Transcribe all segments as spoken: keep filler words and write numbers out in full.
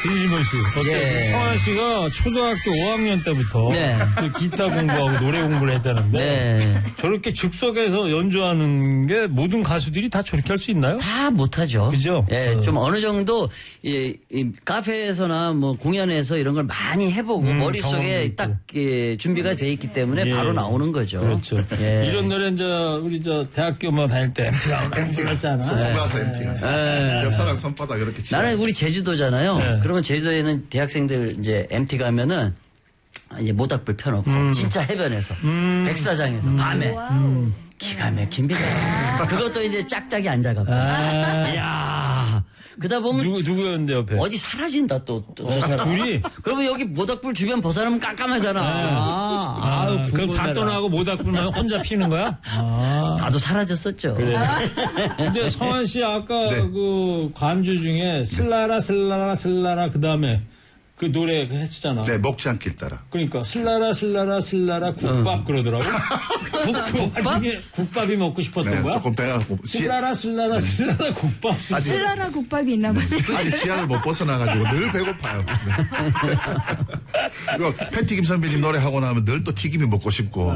김시문 씨. 예. 성환 씨가 초등학교 오 학년 때부터 네. 그 기타 공부하고 노래 공부를 했다는데 네. 저렇게 즉석에서 연주하는 게 모든 가수들이 다 저렇게 할 수 있나요? 다 못하죠. 그죠? 예, 어. 좀 어느 정도 이, 이 카페에서나 뭐 공연에서 이런 걸 많이 해보고 음, 머릿속에 경험도 딱 예, 준비가 돼 있기 때문에 예. 바로 나오는 거죠. 그렇죠. 예. 이런 노래 이제 우리 저 대학교 뭐 다닐 때 엠티가 했잖아. 손가서 엠티가. 예. 옆사람 손바닥 이렇게 치고. 나는 우리 제주도잖아요. 네. 그러면 제주도에는 대학생들 이제 엠티 가면은 이제 모닥불 펴놓고 음. 진짜 해변에서 음. 백사장에서 밤에 음. 기가 막힙니다. 그것도 이제 짝짝이 앉아가고. 아. 이야. 그러다 보면 누구, 누구였는데 옆에? 어디 사라진다 또. 또 저 사람. 둘이? 그러면 여기 모닥불 주변 벗어나면 깜깜하잖아. 아, 아, 아유, 그럼 다 궁금해라. 떠나고 모닥불만 혼자 피는 거야? 아. 나도 사라졌었죠. 그래. 근데 성환 씨 아까 네. 그 관주 중에 슬라라 슬라라 슬라라 그 다음에 그 노래 그 했잖아. 네, 먹지 않길 따라. 그러니까 슬라라 슬라라 슬라라 국밥 그러더라고. 국, 국밥? 중에 국밥이 먹고 싶었던 네, 거야? 조금 배가 고프. 지, 슬라라 슬라라 슬라라 국밥. 슬라라. 슬라라 국밥이 있나 보네. 아직 지하를 못 벗어나가지고 늘 배고파요. 네. 그리고 패티김 선배님 노래하고 나면 늘 또 튀김이 먹고 싶고.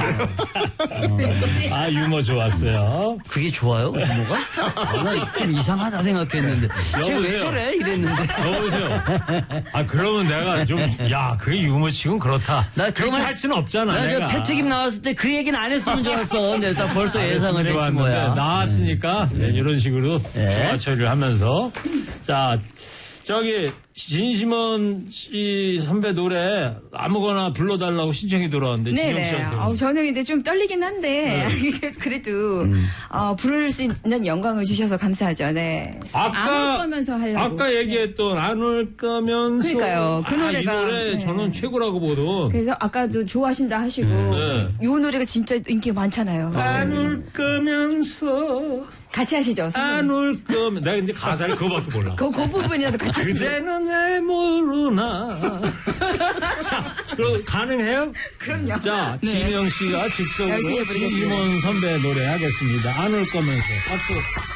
아, 유머 좋았어요. 그게 좋아요? 부모가? 아, 나좀 이상하다 생각했는데. 쟤 왜 저래? 이랬는데. 여보세요. 아, 그러면 내가 좀, 야, 그게 유머 치곤 그렇다. 나 그렇게 정말- 할 수는 없잖아. 나 저 내가. 패튀김 나왔을 때 그 얘기는 안 했으면 좋았어. 근데 나 벌써 안 예상을 했으면 했지 좋았는데 뭐야. 나왔으니까 네, 이런 식으로 네. 조화 처리를 하면서 자 저기 진심원 씨 선배 노래 아무거나 불러달라고 신청이 들어왔는데 진영 네네. 씨한테 아우, 저는 근데 좀 떨리긴 한데, 그래도, 어, 부를 수 있는 영광을 주셔서 감사하죠. 네. 안 아까 올 거면서 하려고. 아까 얘기했던 안 올 거면서 그러니까요. 그 아, 이 노래가, 노래 네. 저는 최고라고 보던 그래서 아까도 좋아하신다 하시고, 네. 이 노래가 진짜 인기가 많잖아요. 안 올 거면서 같이 하시죠. 안 올 거면 내가 근데 가사를 그거밖에 몰라. 그, 그 부분이라도 같이 하시죠. 그대는 왜 모르나. 자, 그럼 가능해요? 그럼요. 자, 네. 진영 씨가 열심히 즉석으로 해보겠습니다. 진심원 선배 노래 하겠습니다. 안 올 거면서. 박수.